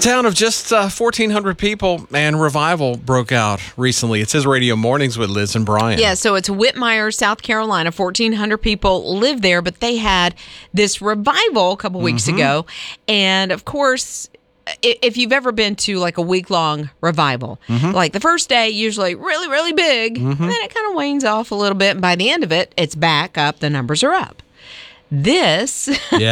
Town of just 1,400 people, and revival broke out recently. It says Radio Mornings with Liz and Brian. Yeah, so it's Whitmire, South Carolina. 1,400 people live there, but they had this revival a couple weeks ago. And, of course, if you've ever been to like a week-long revival, like the first day, usually really, really big, and then it kind of wanes off a little bit. And by the end of it, it's back up. The numbers are up. This,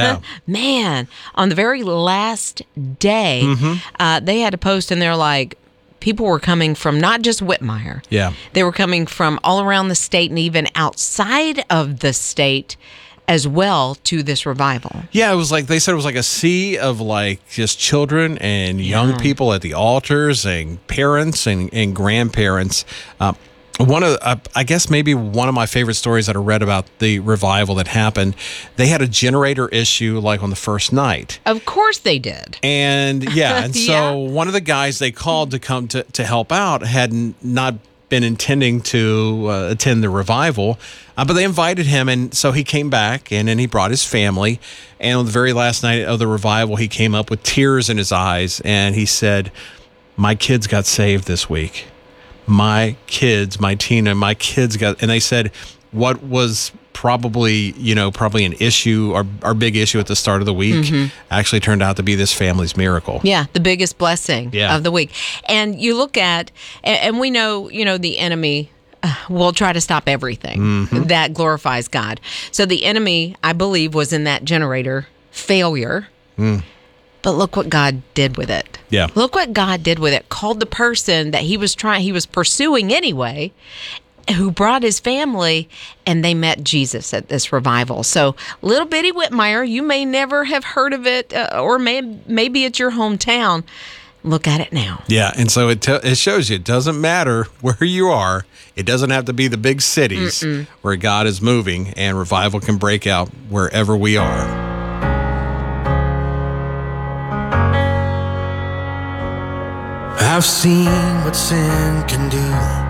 man, on the very last day, they had to post, and they're like, people were coming from not just Whitmire. Yeah. They were coming from all around the state and even outside of the state as well to this revival. Yeah, it was like, they said it was like a sea of like just children and young people at the altars and parents and grandparents. One of, I guess maybe one of my favorite stories that I read about the revival that happened, they had a generator issue like on the first night. Of course they did. And so one of the guys they called to come to help out had not been intending to attend the revival, but they invited him, and so he came back, and then he brought his family, and on the very last night of the revival, he came up with tears in his eyes, and he said, "My kids got saved this week. My kids, my kids got," and they said what was probably an issue, our big issue at the start of the week, actually turned out to be this family's miracle. Yeah, the biggest blessing of the week. And you look at, and we know, the enemy will try to stop everything that glorifies God. So the enemy, I believe, was in that generator failure. But look what God did with it. Yeah. Look what God did with it. Called the person that he was pursuing anyway, who brought his family, and they met Jesus at this revival. So little bitty Whitmire, you may never have heard of it, or maybe it's your hometown. Look at it now. Yeah, and so it shows you it doesn't matter where you are. It doesn't have to be the big cities where God is moving, and revival can break out wherever we are. I've seen what sin can do.